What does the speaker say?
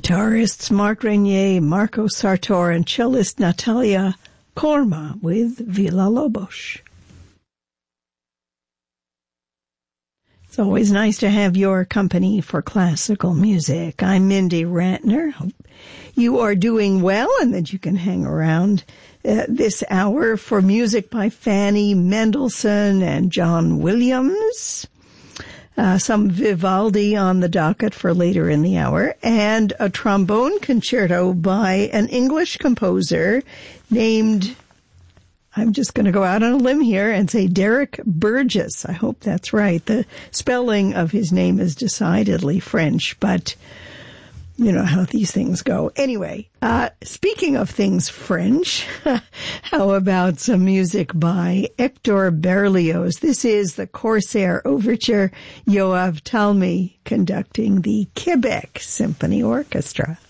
Guitarists Marc Renier, Marco Sartor, and cellist Natalia Korma with Villa-Lobos. It's always nice to have your company for classical music. I'm Mindy Ratner. Hope you are doing well and that you can hang around this hour for music by Fanny Mendelssohn and John Williams. Some Vivaldi on the docket for later in the hour, and a trombone concerto by an English composer named, I'm just going to go out on a limb here and say Derek Burgess. I hope that's right. The spelling of his name is decidedly French, but you know how these things go. Anyway, speaking of things French, how about some music by Hector Berlioz? This is the Corsair Overture, Yoav Talmi conducting the Quebec Symphony Orchestra.